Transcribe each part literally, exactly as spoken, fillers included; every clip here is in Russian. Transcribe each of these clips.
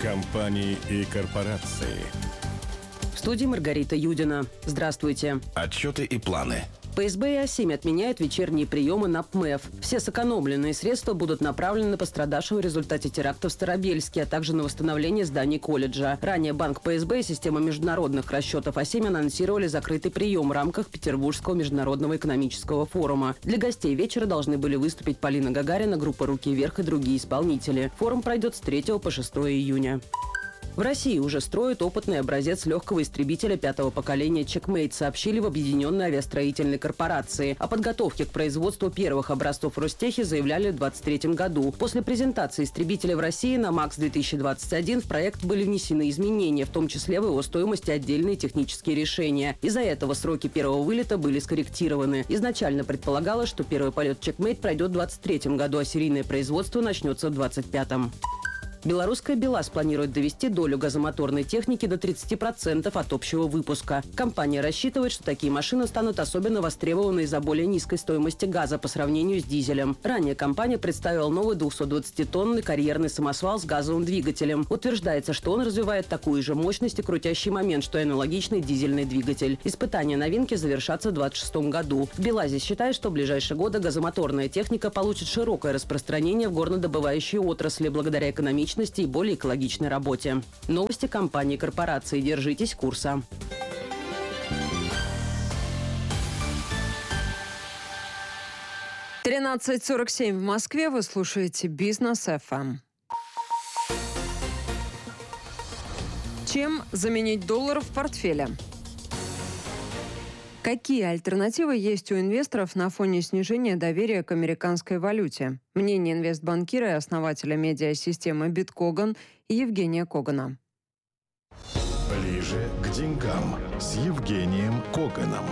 Компании и корпорации. В студии Маргарита Юдина. Здравствуйте. Отчеты и планы. ПСБ и А7 отменяют вечерние приемы на ПМЭФ. Все сэкономленные средства будут направлены на пострадавших в результате теракта в Старобельске, а также на восстановление зданий колледжа. Ранее банк ПСБ и система международных расчетов А7 анонсировали закрытый прием в рамках Петербургского международного экономического форума. Для гостей вечера должны были выступить Полина Гагарина, группа «Руки вверх» и другие исполнители. Форум пройдет с третьего по шестое июня. В России уже строят опытный образец легкого истребителя пятого поколения «Чекмейт», сообщили в Объединенной авиастроительной корпорации. О подготовке к производству первых образцов в Ростехе заявляли в двадцать третьем году. После презентации истребителя в России на МАКС две тысячи двадцать один в проект были внесены изменения, в том числе в его стоимости отдельные технические решения. Из-за этого сроки первого вылета были скорректированы. Изначально предполагалось, что первый полет «Чекмейт» пройдет в двадцать третьем году, а серийное производство начнется в двадцать пятом. Белорусская БелАЗ планирует довести долю газомоторной техники до тридцати процентов от общего выпуска. Компания рассчитывает, что такие машины станут особенно востребованы из-за более низкой стоимости газа по сравнению с дизелем. Ранее компания представила новый двухсотдвадцатитонный карьерный самосвал с газовым двигателем. Утверждается, что он развивает такую же мощность и крутящий момент, что и аналогичный дизельный двигатель. Испытания новинки завершатся в двадцать шестом году. В БелАЗе считают, что в ближайшие годы газомоторная техника получит широкое распространение в горнодобывающей отрасли благодаря экономической и более экологичной работе. Новости компании и корпорации. Держитесь курса. тринадцать сорок семь в Москве. Вы слушаете Бизнес эф эм. Чем заменить доллар в портфеле? Какие альтернативы есть у инвесторов на фоне снижения доверия к американской валюте? Мнение инвестбанкира и основателя медиасистемы Биткоган Евгения Когана. Ближе к деньгам с Евгением Коганом.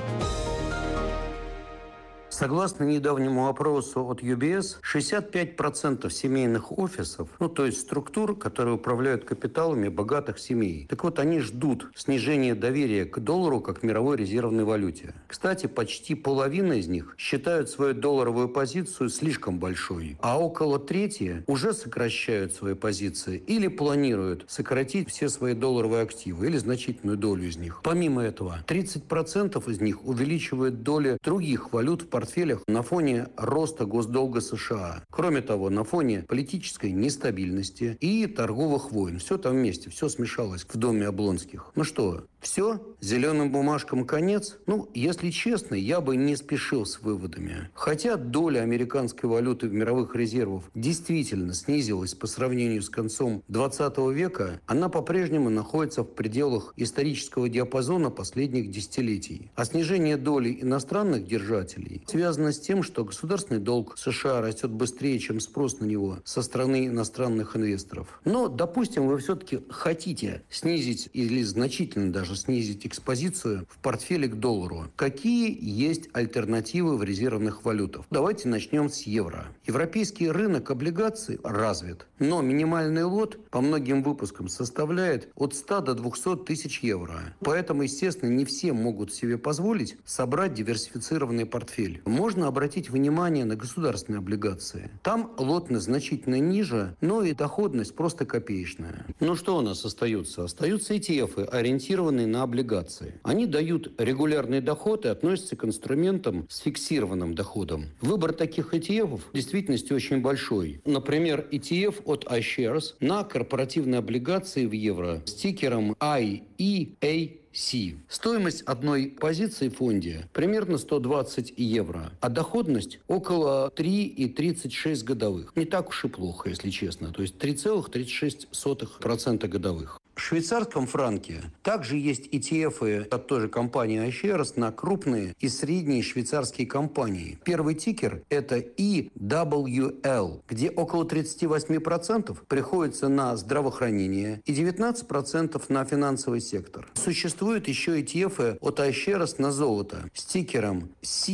Согласно недавнему опросу от ю би эс, шестьдесят пять процентов семейных офисов, ну то есть структур, которые управляют капиталами богатых семей, так вот они ждут снижения доверия к доллару как мировой резервной валюте. Кстати, почти половина из них считают свою долларовую позицию слишком большой, а около трети уже сокращают свои позиции или планируют сократить все свои долларовые активы или значительную долю из них. Помимо этого, тридцать процентов из них увеличивают доли других валют в портфеле на фоне роста госдолга США. Кроме того, на фоне политической нестабильности и торговых войн. Все там вместе, все смешалось в доме Облонских. Ну что, все? Зеленым бумажкам конец? Ну, если честно, я бы не спешил с выводами. Хотя доля американской валюты в мировых резервах действительно снизилась по сравнению с концом двадцатого века, она по-прежнему находится в пределах исторического диапазона последних десятилетий. А снижение доли иностранных держателей связано с тем, что государственный долг США растет быстрее, чем спрос на него со стороны иностранных инвесторов. Но, допустим, вы все-таки хотите снизить или значительно даже снизить экспозицию в портфеле к доллару. Какие есть альтернативы в резервных валютах? Давайте начнем с евро. Европейский рынок облигаций развит, но минимальный лот по многим выпускам составляет от ста до двухсот тысяч евро. Поэтому, естественно, не все могут себе позволить собрать диверсифицированный портфель. Можно обратить внимание на государственные облигации. Там лотность значительно ниже, но и доходность просто копеечная. Ну что у нас остается? Остаются и ти эфы, ориентированные на облигации. Они дают регулярный доход и относятся к инструментам с фиксированным доходом. Выбор таких и ти эфов в действительности очень большой. Например, и ти эф от iShares на корпоративные облигации в евро с тикером ай и эй си. Стоимость одной позиции в фонде примерно сто двадцать евро, а доходность около три целых тридцать шесть сотых годовых. Не так уж и плохо, если честно. То есть три целых тридцать шесть сотых процента годовых. В швейцарском франке также есть и ти эфы от той же компании iShares на крупные и средние швейцарские компании. Первый тикер – это и дабл ю эл, где около тридцать восемь процентов приходится на здравоохранение и девятнадцать процентов на финансовый сектор. Существуют еще и ти эфы от iShares на золото с тикером си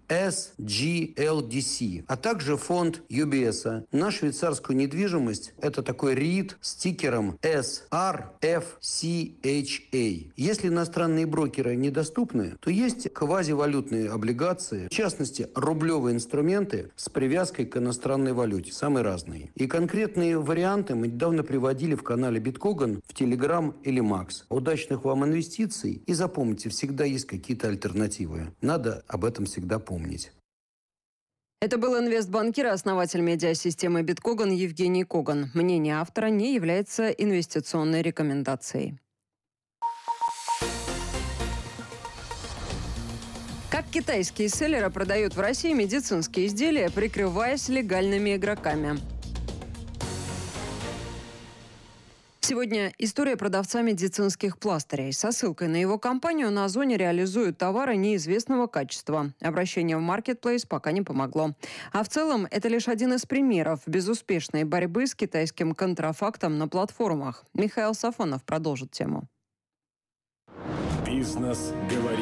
эс джи эл ди си, а также фонд ю би эс на швейцарскую недвижимость. Это такой рит с тикером эс ар эф си эйч эй. Если иностранные брокеры недоступны, то есть квазивалютные облигации, в частности, рублевые инструменты с привязкой к иностранной валюте, самые разные. И конкретные варианты мы недавно приводили в канале Биткоган, в Телеграм или Макс. Удачных вам инвестиций и запомните, всегда есть какие-то альтернативы. Надо об этом всегда помнить. Это был инвестбанкир и основатель медиасистемы Биткоган Евгений Коган. Мнение автора не является инвестиционной рекомендацией. Как китайские селлеры продают в России медицинские изделия, прикрываясь легальными игроками. Сегодня история продавца медицинских пластырей. Со ссылкой на его компанию на Озоне реализуют товары неизвестного качества. Обращение в маркетплейс пока не помогло. А в целом это лишь один из примеров безуспешной борьбы с китайским контрафактом на платформах. Михаил Сафонов продолжит тему. Бизнес говорит.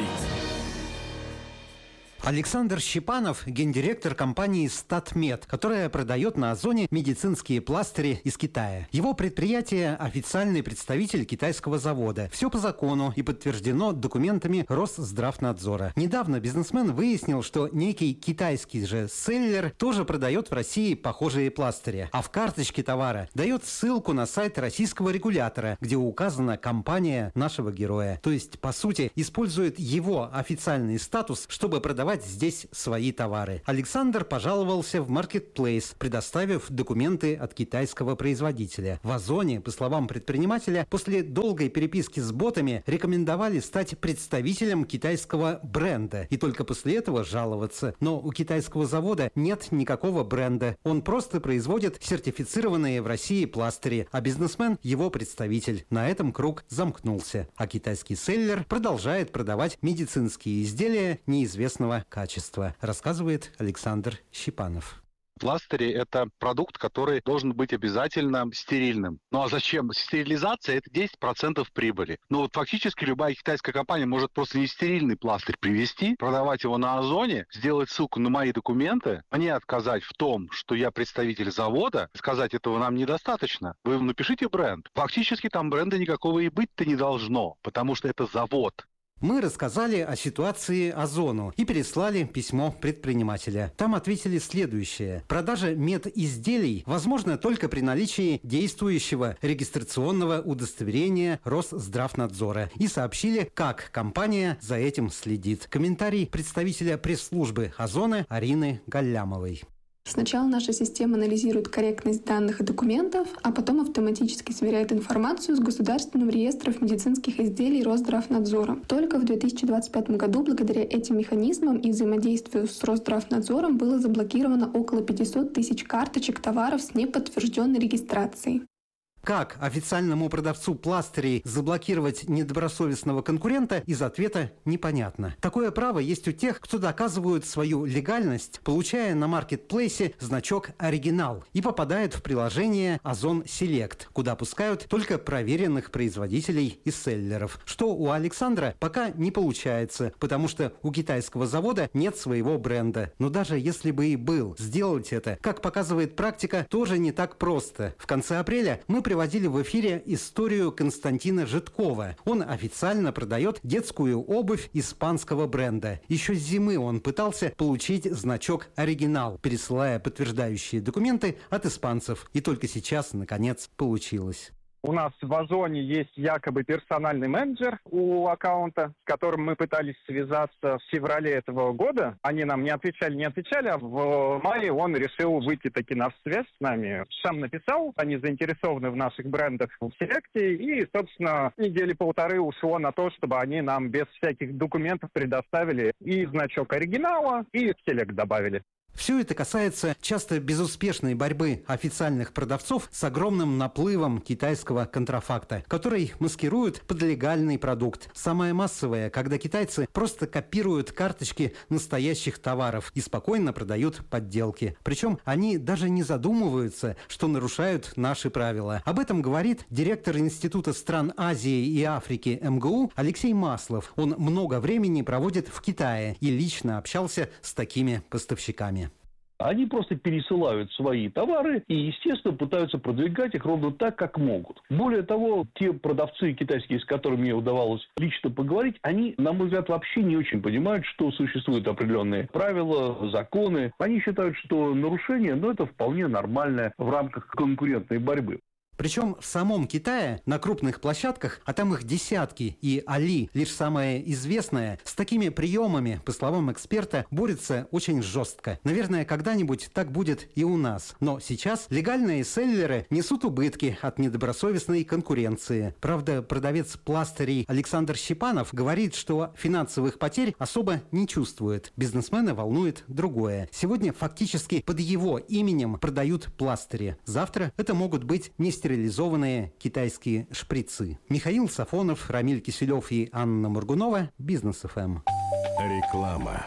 Александр Щипанов – гендиректор компании «Статмед», которая продает на Озоне медицинские пластыри из Китая. Его предприятие – официальный представитель китайского завода. Все по закону и подтверждено документами Росздравнадзора. Недавно бизнесмен выяснил, что некий китайский же селлер тоже продает в России похожие пластыри. А в карточке товара дает ссылку на сайт российского регулятора, где указана компания нашего героя. То есть, по сути, использует его официальный статус, чтобы продавать здесь свои товары. Александр пожаловался в маркетплейс, предоставив документы от китайского производителя. В Озоне, по словам предпринимателя, после долгой переписки с ботами рекомендовали стать представителем китайского бренда и только после этого жаловаться. Но у китайского завода нет никакого бренда. Он просто производит сертифицированные в России пластыри, а бизнесмен – его представитель. На этом круг замкнулся. А китайский селлер продолжает продавать медицинские изделия неизвестного качества, рассказывает Александр Щипанов. Пластыри – это продукт, который должен быть обязательно стерильным. Ну а зачем? Стерилизация – это десять процентов прибыли. Ну вот фактически любая китайская компания может просто нестерильный пластырь привезти, продавать его на Озоне, сделать ссылку на мои документы, мне отказать в том, что я представитель завода, сказать, этого нам недостаточно. Вы напишите бренд. Фактически там бренда никакого и быть-то не должно, потому что это завод. Мы рассказали о ситуации Озону и переслали письмо предпринимателя. Там ответили следующее. Продажа медизделий возможна только при наличии действующего регистрационного удостоверения Росздравнадзора. И сообщили, как компания за этим следит. Комментарий представителя пресс-службы Озона Арины Галлямовой. Сначала наша система анализирует корректность данных и документов, а потом автоматически сверяет информацию с Государственным реестром медицинских изделий Росздравнадзора. Только в две тысячи двадцать пятом году благодаря этим механизмам и взаимодействию с Росздравнадзором было заблокировано около пятьсот тысяч карточек товаров с неподтвержденной регистрацией. Как официальному продавцу пластырей заблокировать недобросовестного конкурента, из ответа непонятно. Такое право есть у тех, кто доказывают свою легальность, получая на маркетплейсе значок «Оригинал» и попадает в приложение Озон Селект, куда пускают только проверенных производителей и селлеров. Что у Александра пока не получается, потому что у китайского завода нет своего бренда. Но даже если бы и был, сделать это, как показывает практика, тоже не так просто. В конце апреля мы приводили в эфире историю Константина Житкова. Он официально продает детскую обувь испанского бренда. Еще с зимы он пытался получить значок «Оригинал», пересылая подтверждающие документы от испанцев. И только сейчас, наконец, получилось. У нас в Озоне есть якобы персональный менеджер у аккаунта, с которым мы пытались связаться в феврале этого года. Они нам не отвечали, не отвечали, а в мае он решил выйти таки на связь с нами. Сам написал, они заинтересованы в наших брендах в Селекте, и, собственно, недели полторы ушло на то, чтобы они нам без всяких документов предоставили и значок оригинала, и Селект добавили. Все это касается часто безуспешной борьбы официальных продавцов с огромным наплывом китайского контрафакта, который маскируют под легальный продукт. Самое массовое, когда китайцы просто копируют карточки настоящих товаров и спокойно продают подделки. Причем они даже не задумываются, что нарушают наши правила. Об этом говорит директор Института стран Азии и Африки эм гэ у Алексей Маслов. Он много времени проводит в Китае и лично общался с такими поставщиками. Они просто пересылают свои товары и, естественно, пытаются продвигать их ровно так, как могут. Более того, те продавцы китайские, с которыми мне удавалось лично поговорить, они, на мой взгляд, вообще не очень понимают, что существуют определенные правила, законы. Они считают, что нарушение, ну, это вполне нормально в рамках конкурентной борьбы. Причем в самом Китае, на крупных площадках, а там их десятки, и Али, лишь самое известное, с такими приемами, по словам эксперта, борется очень жестко. Наверное, когда-нибудь так будет и у нас. Но сейчас легальные селлеры несут убытки от недобросовестной конкуренции. Правда, продавец пластырей Александр Щепанов говорит, что финансовых потерь особо не чувствует. Бизнесмена волнует другое. Сегодня фактически под его именем продают пластыри. Завтра это могут быть не стерилизованные китайские шприцы. Михаил Сафонов, Рамиль Киселев и Анна Моргунова. Бизнес эф эм. Реклама.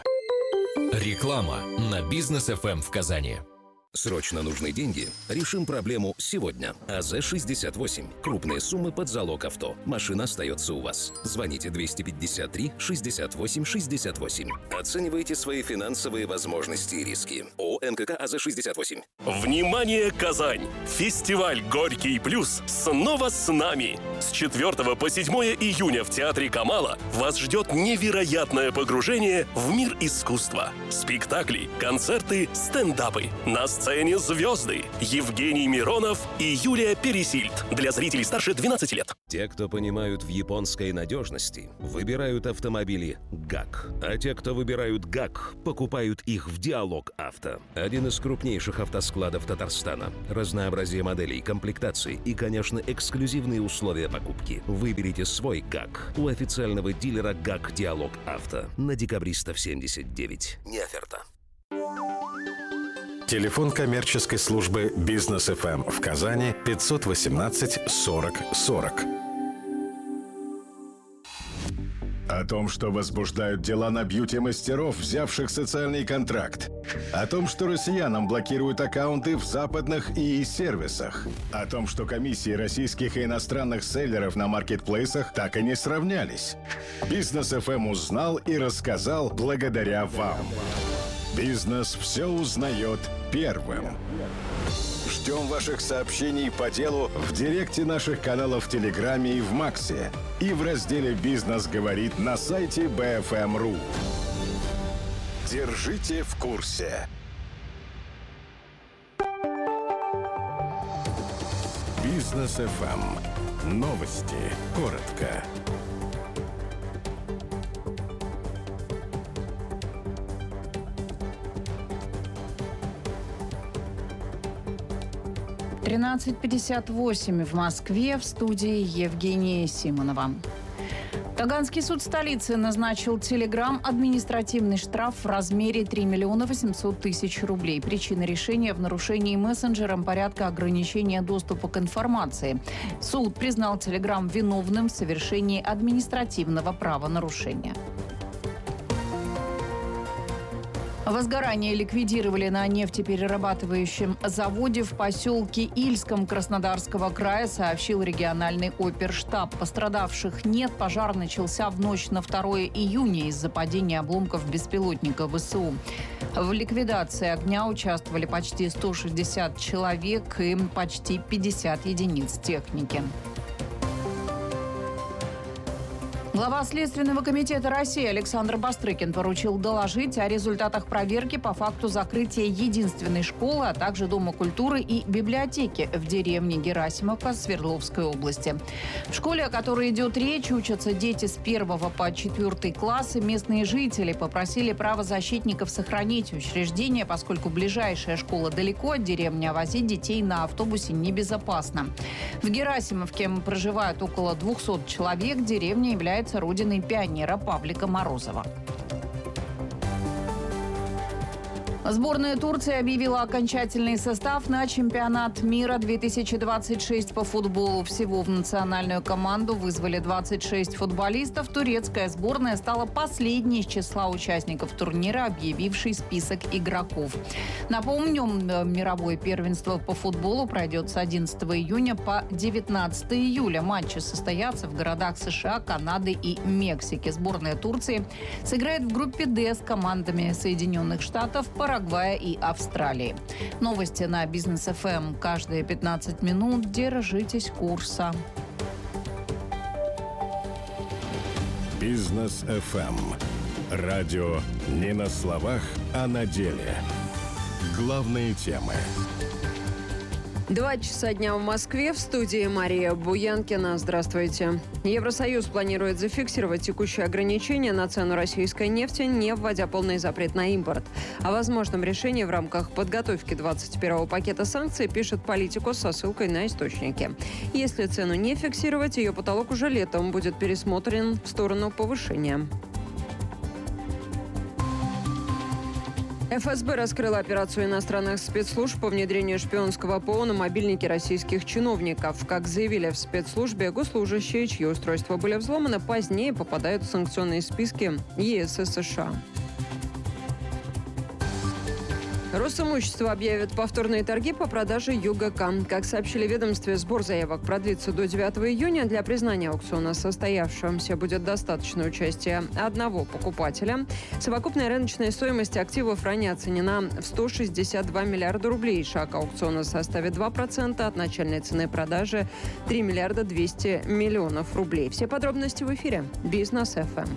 Реклама на Бизнес эф эм в Казани. Срочно нужны деньги? Решим проблему сегодня. а зэ шестьдесят восемь. Крупные суммы под залог авто. Машина остается у вас. Звоните двести пятьдесят три шестьдесят восемь шестьдесят восемь. Оценивайте свои финансовые возможности и риски. ООО эн ка ка а зэ шестьдесят восемь. Внимание, Казань! Фестиваль «Горький плюс» снова с нами! С четвёртого по седьмое июня в Театре Камала вас ждет невероятное погружение в мир искусства. Спектакли, концерты, стендапы. На сцене звезды Евгений Миронов и Юлия Пересильд. Для зрителей старше двенадцати лет. Те, кто понимают в японской надежности, выбирают автомобили ГАК. А те, кто выбирают ГАК, покупают их в Диалог Авто. Один из крупнейших автоскладов Татарстана. Разнообразие моделей, комплектаций и, конечно, эксклюзивные условия покупки. Выберите свой ГАК у официального дилера ГАК Диалог Авто на Декабристов семьдесят девять. Не оферта. Телефон коммерческой службы Бизнес эф эм в Казани пятьсот восемнадцать сорок сорок. О том, что возбуждают дела на бьюти-мастеров, взявших социальный контракт. О том, что россиянам блокируют аккаунты в западных ИИ-сервисах. О том, что комиссии российских и иностранных селлеров на маркетплейсах так и не сравнялись. Бизнес эф эм узнал и рассказал благодаря вам. Бизнес все узнает первым. Ждем ваших сообщений по делу в директе наших каналов в Телеграме и в Максе. И в разделе «Бизнес говорит» на сайте би эф эм точка ру. Держите в курсе. Бизнес эф эм. Новости. Коротко. тринадцать пятьдесят восемь в Москве, в студии Евгения Симонова. Таганский суд столицы назначил Telegram административный штраф в размере три миллиона восемьсот тысяч рублей. Причина решения в нарушении мессенджером порядка ограничения доступа к информации. Суд признал Telegram виновным в совершении административного правонарушения. Возгорание ликвидировали на нефтеперерабатывающем заводе в поселке Ильском Краснодарского края, сообщил региональный оперштаб. Пострадавших нет. Пожар начался в ночь на второе июня из-за падения обломков беспилотника вэ эс у. В ликвидации огня участвовали почти сто шестьдесят человек и почти пятьдесят единиц техники. Глава Следственного комитета России Александр Бастрыкин поручил доложить о результатах проверки по факту закрытия единственной школы, а также Дома культуры и библиотеки в деревне Герасимовка Свердловской области. В школе, о которой идет речь, учатся дети с первого по четвертый классы. Местные жители попросили правозащитников сохранить учреждение, поскольку ближайшая школа далеко от деревни, а возить детей на автобусе небезопасно. В Герасимовке проживают около двухсот человек. Деревня является родиной пионера Павлика Морозова. Сборная Турции объявила окончательный состав на чемпионат мира две тысячи двадцать шесть по футболу. Всего в национальную команду вызвали двадцать шесть футболистов. Турецкая сборная стала последней из числа участников турнира, объявившей список игроков. Напомним, мировое первенство по футболу пройдет с одиннадцатого июня по девятнадцатого июля. Матчи состоятся в городах США, Канады и Мексики. Сборная Турции сыграет в группе «Д» с командами Соединенных Штатов, Парагвая и Австралии. Новости на Бизнес эф эм каждые пятнадцать минут. Держитесь курса. Бизнес эф эм. Радио не на словах, а на деле. Главные темы. Два часа дня в Москве. В студии Мария Буянкина. Здравствуйте. Евросоюз планирует зафиксировать текущие ограничения на цену российской нефти, не вводя полный запрет на импорт. О возможном решении в рамках подготовки двадцать первого пакета санкций пишет Политико со ссылкой на источники. Если цену не фиксировать, ее потолок уже летом будет пересмотрен в сторону повышения. эф эс бэ раскрыла операцию иностранных спецслужб по внедрению шпионского ПО на мобильники российских чиновников. Как заявили в спецслужбе, госслужащие, чьи устройства были взломаны, позднее попадают в санкционные списки е эс и США. Росимущество объявит повторные торги по продаже ю гэ ка. Как сообщили в ведомстве, сбор заявок продлится до девятого июня. Для признания аукциона состоявшимся будет достаточно участия одного покупателя. Совокупная рыночная стоимость активов ранее оценена в сто шестьдесят два миллиарда рублей. Шаг аукциона составит два процента от начальной цены продажи – три миллиарда двести миллионов рублей. Все подробности в эфире. Бизнес эф эм.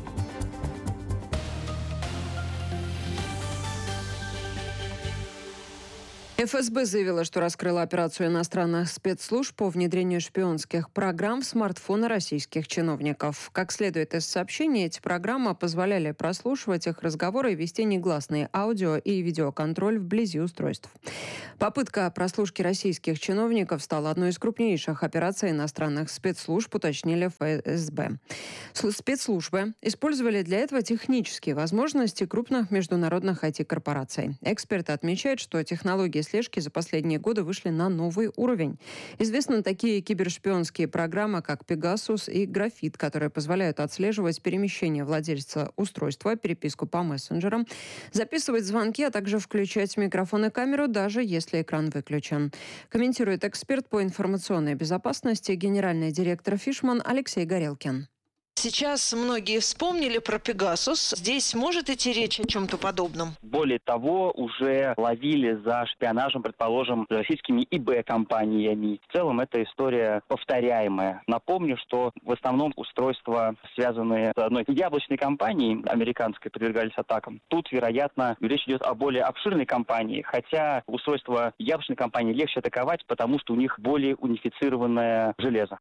эф эс бэ заявила, что раскрыла операцию иностранных спецслужб по внедрению шпионских программ в смартфоны российских чиновников. Как следует из сообщения, эти программы позволяли прослушивать их разговоры и вести негласный аудио- и видеоконтроль вблизи устройств. Попытка прослушки российских чиновников стала одной из крупнейших операций иностранных спецслужб, уточнили в эф эс бэ. Спецслужбы использовали для этого технические возможности крупных международных ай ти-корпораций. Эксперты отмечают, что технологии слежки за последние годы вышли на новый уровень. Известны такие кибершпионские программы, как Pegasus и Графит, которые позволяют отслеживать перемещение владельца устройства, переписку по мессенджерам, записывать звонки, а также включать микрофон и камеру, даже если экран выключен. Комментирует эксперт по информационной безопасности, генеральный директор Фишман Алексей Горелкин. Сейчас многие вспомнили про Пегасус. Здесь может идти речь о чем-то подобном? Более того, уже ловили за шпионажем, предположим, российскими и бэ-компаниями. В целом, эта история повторяемая. Напомню, что в основном устройства, связанные с одной яблочной компанией, американской, подвергались атакам. Тут, вероятно, речь идет о более обширной компании, хотя устройства яблочной компании легче атаковать, потому что у них более унифицированное железо.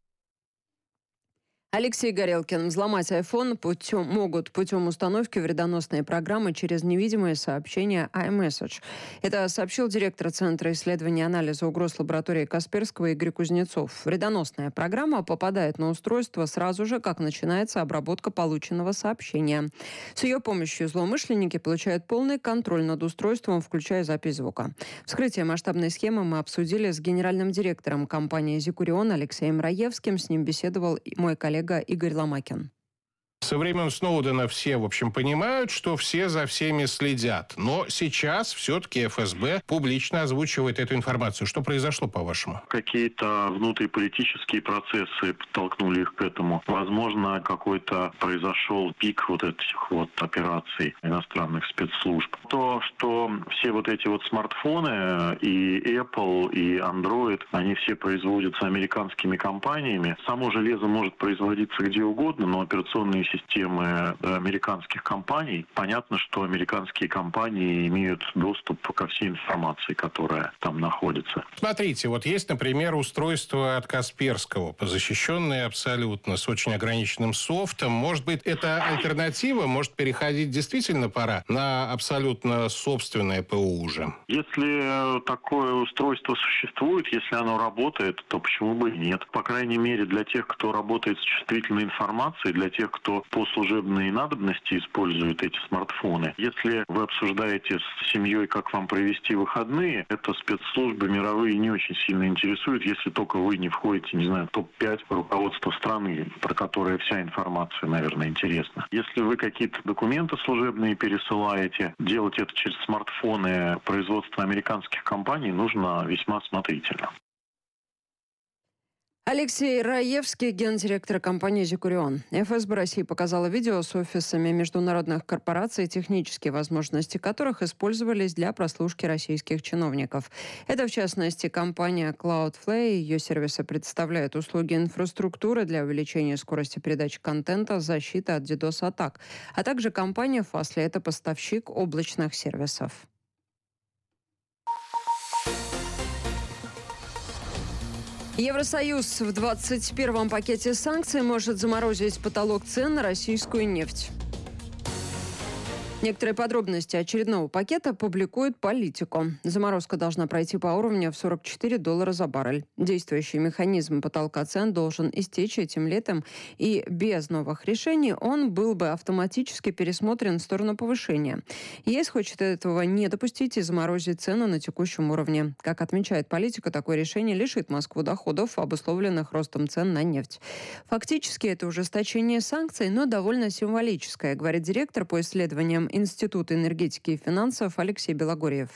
Алексей Горелкин. Взломать iPhone путем, могут путем установки вредоносной программы через невидимые сообщения iMessage. Это сообщил директор Центра исследований и анализа угроз лаборатории Касперского Игорь Кузнецов. Вредоносная программа попадает на устройство сразу же, как начинается обработка полученного сообщения. С ее помощью злоумышленники получают полный контроль над устройством, включая запись звука. Вскрытие масштабной схемы мы обсудили с генеральным директором компании «Зикурион» Алексеем Раевским. С ним беседовал мой коллега Игорь Ломакин. Со времен Сноудена все, в общем, понимают, что все за всеми следят. Но сейчас все-таки эф эс бэ публично озвучивает эту информацию. Что произошло, по-вашему? Какие-то внутриполитические процессы подтолкнули их к этому. Возможно, какой-то произошел пик вот этих вот операций иностранных спецслужб. То, что все вот эти вот смартфоны, и Apple, и Android, они все производятся американскими компаниями. Само железо может производиться где угодно, но операционные системы системы американских компаний. Понятно, что американские компании имеют доступ ко всей информации, которая там находится. Смотрите, вот есть, например, устройство от Касперского, защищенное абсолютно, с очень ограниченным софтом. Может быть, это альтернатива? Может, переходить действительно пора на абсолютно собственное ПО уже? Если такое устройство существует, если оно работает, то почему бы и нет? По крайней мере, для тех, кто работает с чувствительной информацией, для тех, кто по служебной надобности используют эти смартфоны. Если вы обсуждаете с семьей, как вам провести выходные, это спецслужбы мировые не очень сильно интересуют, если только вы не входите, не знаю, в топ пять руководства страны, про которое вся информация, наверное, интересна. Если вы какие-то документы служебные пересылаете, делать это через смартфоны производства американских компаний нужно весьма осмотрительно. Алексей Раевский, гендиректор компании «Зикурион». эф эс бэ России показала видео с офисами международных корпораций, технические возможности которых использовались для прослушки российских чиновников. Это, в частности, компания Cloudflare. Ее сервисы представляют услуги инфраструктуры для увеличения скорости передачи контента, защиты от дидос-атак, а также компания Fastly. Это поставщик облачных сервисов. Евросоюз в двадцать первом пакете санкций может заморозить потолок цен на российскую нефть. Некоторые подробности очередного пакета публикует Политико. Заморозка должна пройти по уровню в сорок четыре доллара за баррель. Действующий механизм потолка цен должен истечь этим летом, и без новых решений он был бы автоматически пересмотрен в сторону повышения. ЕС хочет этого не допустить и заморозить цену на текущем уровне. Как отмечает Политико, такое решение лишит Москву доходов, обусловленных ростом цен на нефть. Фактически это ужесточение санкций, но довольно символическое, говорит директор по исследованиям Института энергетики и финансов Алексей Белогорьев.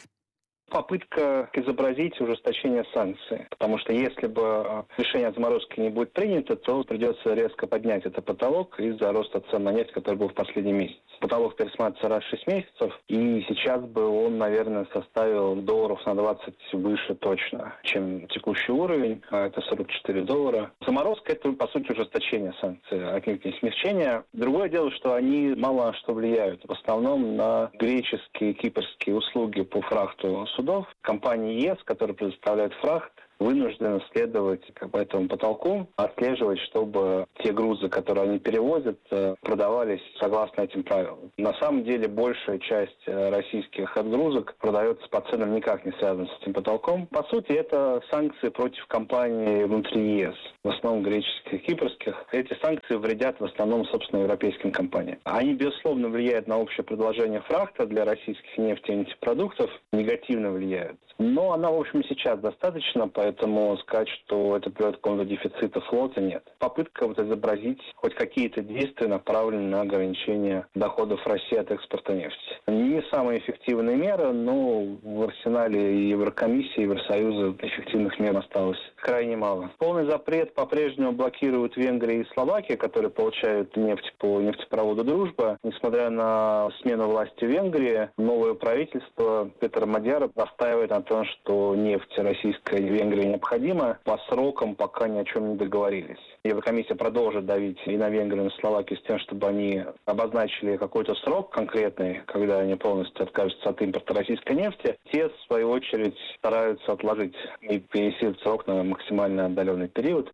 Попытка изобразить ужесточение санкций. Потому что если бы решение о заморозке не будет принято, то придется резко поднять этот потолок из-за роста цен на нефть, который был в последний месяц. Потолок пересматривается раз в шесть месяцев, и сейчас бы он, наверное, составил долларов на двадцать выше точно, чем текущий уровень, а это сорок четыре доллара. Заморозка – это, по сути, ужесточение санкций, а не смягчение. Другое дело, что они мало на что влияют. В основном на греческие, кипрские услуги по фрахту судов. Компании ЕС, которые предоставляют фрахт, вынуждены следовать по этому потолку, отслеживать, чтобы те грузы, которые они перевозят, продавались согласно этим правилам. На самом деле большая часть российских отгрузок продается по ценам, никак не связанным с этим потолком. По сути, это санкции против компаний внутри ЕС, в основном греческих и кипрских. Эти санкции вредят в основном, собственно, европейским компаниям. Они, безусловно, влияют на общее предложение фрахта для российских нефти и нефтепродуктов, негативно влияют. Но она, в общем, сейчас достаточно, поэтому сказать, что это приведет к какому-то дефициту флота, нет. Попытка вот изобразить хоть какие-то действия, направленные на ограничение доходов России от экспорта нефти. Не самая эффективная мера, но в арсенале Еврокомиссии, Евросоюза эффективных мер осталось крайне мало. Полный запрет по-прежнему блокируют Венгрия и Словакия, которые получают нефть по нефтепроводу «Дружба». Несмотря на смену власти в Венгрии, новое правительство Петра Мадьяра настаивает на том, что нефть российская и Венгрии необходима, по срокам пока ни о чем не договорились. Еврокомиссия продолжит давить и на Венгрию, и на Словакию с тем, чтобы они обозначили какой-то срок конкретный, когда они полностью откажутся от импорта российской нефти. Те, в свою очередь, стараются отложить и перенести этот срок на максимально отдаленный период.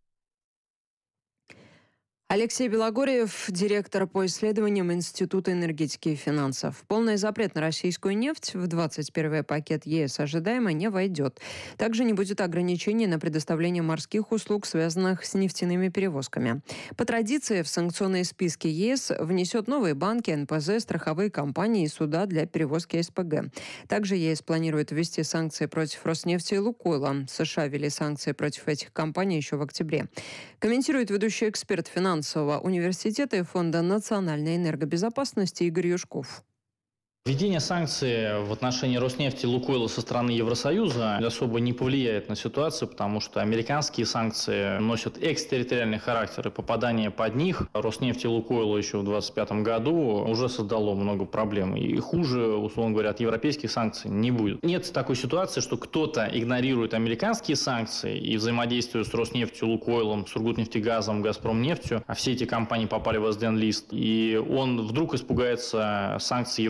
Алексей Белогорьев, директор по исследованиям Института энергетики и финансов. Полный запрет на российскую нефть в двадцать первый пакет ЕС ожидаемо не войдет. Также не будет ограничений на предоставление морских услуг, связанных с нефтяными перевозками. По традиции в санкционные списки ЕС внесет новые банки, эн пэ зэ, страховые компании и суда для перевозки эс пэ гэ. Также ЕС планирует ввести санкции против Роснефти и Лукойла. США ввели санкции против этих компаний еще в октябре. Комментирует ведущий эксперт финансового университета и Фонда национальной энергобезопасности Игорь Юшков. Введение санкций в отношении Роснефти и Лукойла со стороны Евросоюза особо не повлияет на ситуацию, потому что американские санкции носят экстерриториальный характер, и попадание под них Роснефти и Лукойлу еще в двадцать пятом году уже создало много проблем. И хуже, условно говоря, от европейских санкций не будет. Нет такой ситуации, что кто-то игнорирует американские санкции и взаимодействует с Роснефтью, Лукойлом, Сургутнефтегазом, Газпромнефтью, а все эти компании попали в эс дэ эн-лист, и он вдруг испугается санкций Евросоюза.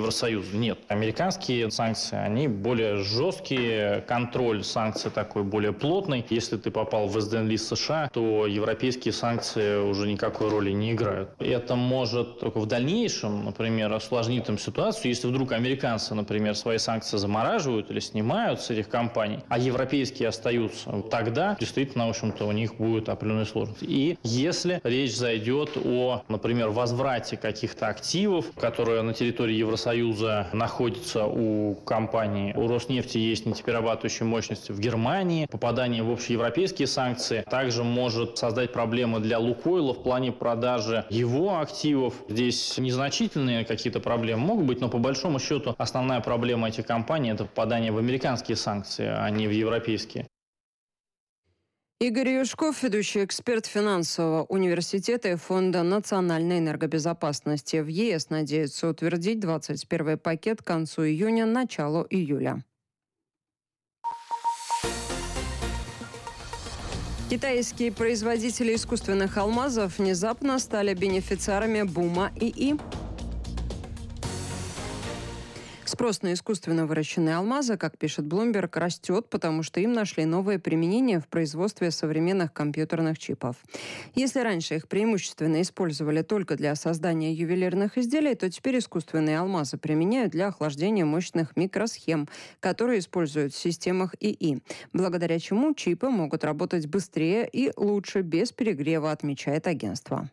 Евросоюза. Нет. Американские санкции, они более жесткие, контроль санкций такой более плотный. Если ты попал в эс ди эн-лист США, то европейские санкции уже никакой роли не играют. Это может только в дальнейшем, например, осложнить им ситуацию, если вдруг американцы, например, свои санкции замораживают или снимают с этих компаний, а европейские остаются. Тогда действительно, в общем-то, у них будет определенные сложности. И если речь зайдет о, например, возврате каких-то активов, которые на территории Евросоюза находятся у компании, у Роснефти есть нефтеперерабатывающие мощности в Германии, попадание в общеевропейские санкции также может создать проблемы для Лукойла в плане продажи его активов. Здесь незначительные какие-то проблемы могут быть, но по большому счету основная проблема этих компаний – это попадание в американские санкции, а не в европейские. Игорь Юшков, ведущий эксперт финансового университета и Фонда национальной энергобезопасности. В е эс надеются утвердить двадцать первый пакет к концу июня, началу июля. Китайские производители искусственных алмазов внезапно стали бенефициарами бума ИИ. Спрос на искусственно выращенные алмазы, как пишет Bloomberg, растет, потому что им нашли новые применения в производстве современных компьютерных чипов. Если раньше их преимущественно использовали только для создания ювелирных изделий, то теперь искусственные алмазы применяют для охлаждения мощных микросхем, которые используют в системах ИИ, благодаря чему чипы могут работать быстрее и лучше без перегрева, отмечает агентство.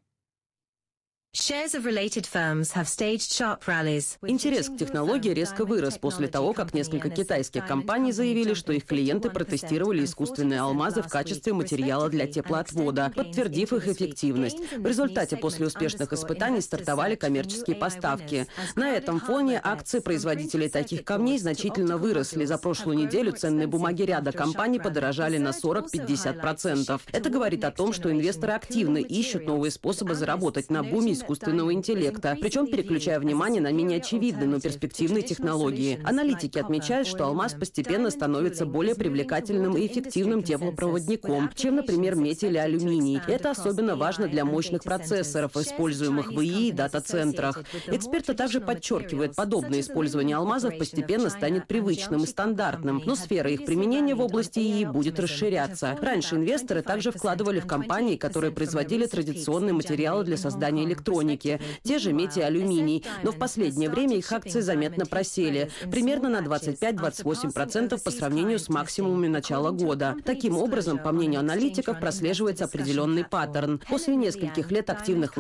Интерес к технологии резко вырос после того, как несколько китайских компаний заявили, что их клиенты протестировали искусственные алмазы в качестве материала для теплоотвода, подтвердив их эффективность. В результате после успешных испытаний стартовали коммерческие поставки. На этом фоне акции производителей таких камней значительно выросли. За прошлую неделю ценные бумаги ряда компаний подорожали на сорок-пятьдесят процентов. Это говорит о том, что инвесторы активно ищут новые способы заработать на буме искусственного интеллекта, причем переключая внимание на менее очевидные, но перспективные технологии. Аналитики отмечают, что алмаз постепенно становится более привлекательным и эффективным теплопроводником, чем, например, медь или алюминий. Это особенно важно для мощных процессоров, используемых в ИИ и дата-центрах. Эксперты также подчеркивают, подобное использование алмазов постепенно станет привычным и стандартным, но сфера их применения в области ИИ будет расширяться. Раньше инвесторы также вкладывали в компании, которые производили традиционные материалы для создания электроники, те же медь и алюминий, но в последнее время их акции заметно просели, примерно на двадцать пять - двадцать восемь процентов по сравнению с максимумами начала года. Таким образом, по мнению аналитиков, прослеживается определенный паттерн. После нескольких лет активных